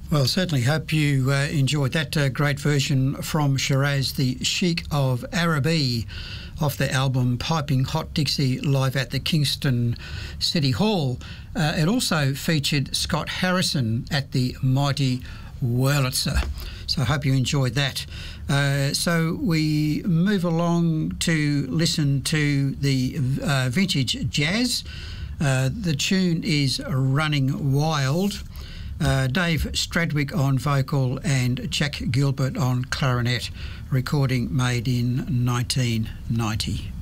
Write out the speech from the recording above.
Well, certainly hope you enjoyed that great version from Shiraz, the Sheik of Araby, off the album Piping Hot Dixie live at the Kingston City Hall. It also featured Scott Harrison at the Mighty Wurlitzer. So I hope you enjoyed that. So we move along to listen to the vintage jazz. The tune is Running Wild. Dave Stradwick on vocal and Jack Gilbert on clarinet, recording made in 1990.